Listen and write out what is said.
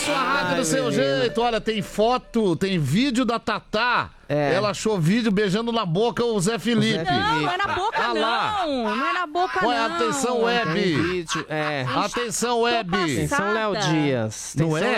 sua rádio do seu jeito. Olha, tem foto, tem vídeo da Tatá. Ela achou vídeo beijando na boca o Zé Felipe. Não é na boca, não. Não é na boca, não. Atenção, web. Vídeo, Atenção, web. Atenção, Léo Dias. Não é?